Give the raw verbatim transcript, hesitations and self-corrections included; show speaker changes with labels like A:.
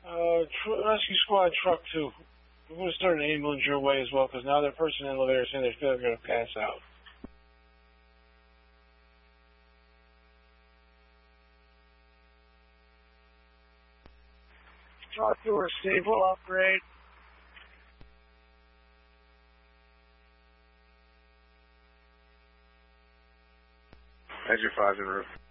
A: Uh, tr- rescue squad truck two. We're going to start an ambulance your way as well, because now that person in the elevator is saying they feel they're going to pass out. Truck two or Steve will upgrade.
B: Edge five en route.